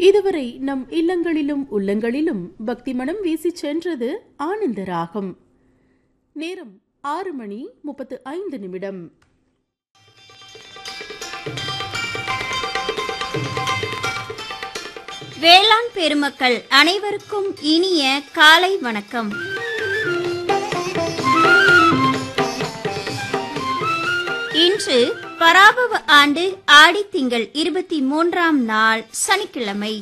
இதுவரை நம் இல்லங்களிலும் உள்ளங்களிலும் பக்தி மனம் வீசி சென்றது ஆனந்த ராகம். நேரம் 6:35. வேளாண் பெருமக்கள் அனைவருக்கும் இனிய காலை வணக்கம். இன்று பராபவ ஆண்டு ஆடி திங்கள் 23ஆம் நாள் சனிக்கிழமை.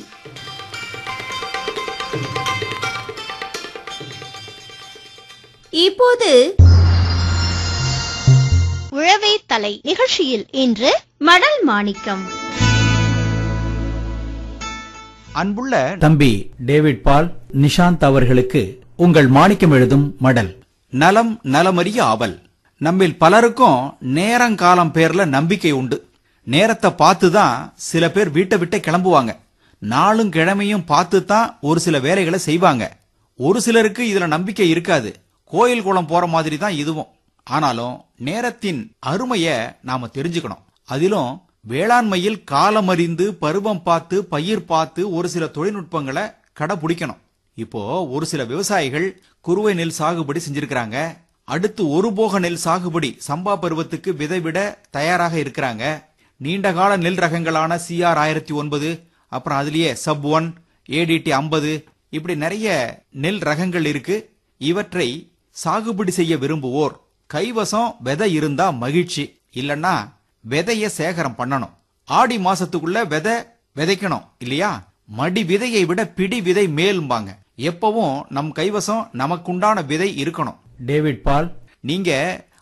இப்போது உழவே தலை நிகழ்ச்சியில் இன்று மடல் மாணிக்கம். அன்புள்ள தம்பி டேவிட் பால், நிஷாந்த் அவர்களுக்கு உங்கள் மாணிக்கம் எழுதும் மடல். நலம் நலமறிய ஆவல். நம்மில் பலருக்கும் நேரங்காலம் பேர்ல நம்பிக்கை உண்டு. நேரத்தை பார்த்து தான் சில பேர் வீட்டை விட்டு கிளம்புவாங்க. நாளும் கிழமையும் பார்த்து தான் ஒரு சில வேலைகளை செய்வாங்க. ஒரு சிலருக்கு இதுல நம்பிக்கை இருக்காது. கோயில் குளம் போற மாதிரி தான் இதுவும். ஆனாலும் நேரத்தின் அருமைய நாம தெரிஞ்சுக்கணும். அதிலும் வேளாண்மையில் காலமறிந்து பருவம் பார்த்து பயிர் பார்த்து ஒரு சில தொழில்நுட்பங்களை கடைபிடிக்கணும். இப்போ ஒரு சில விவசாயிகள் குறுவை நெல் சாகுபடி செஞ்சிருக்கிறாங்க. அடுத்து ஒரு போக நெல் சாகுபடி சம்பா பருவத்துக்கு விதை விட தயாராக இருக்கிறாங்க. நீண்டகால நெல் ரகங்களான CR 1009, அப்புறம் அதுலயே சப் 1, ADT 50, இப்படி நிறைய நெல் ரகங்கள் இருக்கு. இவற்றை சாகுபடி செய்ய விரும்புவோர் கைவசம் விதை இருந்தா மகிழ்ச்சி, இல்லன்னா விதைய சேகரம் பண்ணணும். ஆடி மாசத்துக்குள்ள விதை விதைக்கணும் இல்லையா? மடி விதையை விட பிடி விதை மேலும்பாங்க. எப்பவும் நம் கைவசம் நமக்குண்டான விதை இருக்கணும். டேவிட் பால், நீங்க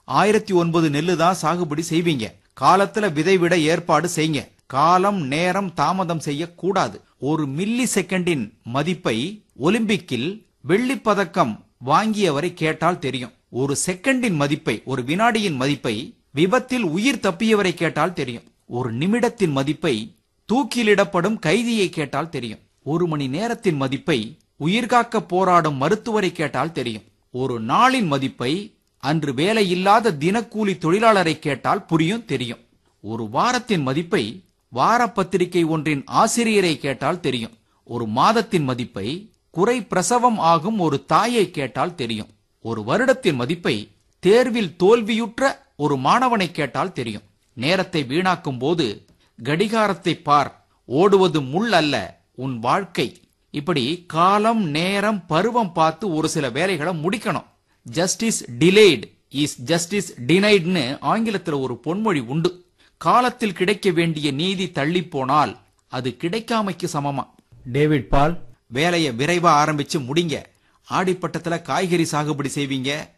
1009 நெல்லு தான் சாகுபடி செய்வீங்க. காலத்துல விதை விட ஏற்பாடு செய்யுங்க. காலம் நேரம் தாமதம் செய்ய கூடாது. ஒரு மில்லி செகண்டின் மதிப்பை ஒலிம்பிக்கில் வெள்ளிப்பதக்கம் வாங்கியவரை கேட்டால் தெரியும். ஒரு செகண்டின் மதிப்பை, ஒரு வினாடியின் மதிப்பை விபத்தில் உயிர் தப்பியவரை கேட்டால் தெரியும். ஒரு நிமிடத்தின் மதிப்பை தூக்கிலிடப்படும் கைதியை கேட்டால் தெரியும். ஒரு மணி நேரத்தின் மதிப்பை உயிர்காக்க போராடும் மருத்துவரை கேட்டால் தெரியும். ஒரு நாளின் மதிப்பை அன்று வேலையில்லாத தினக்கூலி தொழிலாளரை கேட்டால் புரியும், தெரியும். ஒரு வாரத்தின் மதிப்பை வார பத்திரிகை ஒன்றின் ஆசிரியரை கேட்டால் தெரியும். ஒரு மாதத்தின் மதிப்பை குறை பிரசவம் ஆகும் ஒரு தாயை கேட்டால் தெரியும். ஒரு வருடத்தின் மதிப்பை தேர்வில் தோல்வியுற்ற ஒரு மாணவனை கேட்டால் தெரியும். நேரத்தை வீணாக்கும் போது கடிகாரத்தை பார், ஓடுவது முள் அல்ல உன் வாழ்க்கை. இப்படி காலம் நேரம் பருவம் பார்த்து ஒரு சில வேலைகளை முடிக்கணும். ஜஸ்டிஸ் டிலேட் இஸ் ஜஸ்டிஸ் டினைட்னு ஆங்கிலத்தில் ஒரு பொன்மொழி உண்டு. காலத்தில் கிடைக்க வேண்டிய நீதி தள்ளி போனால் அது கிடைக்காமைக்கு சமமா. டேவிட் பால், வேலையை விரைவா ஆரம்பிச்சு முடிங்க. ஆடிப்பட்டத்துல காய்கறி சாகுபடி செய்வீங்க.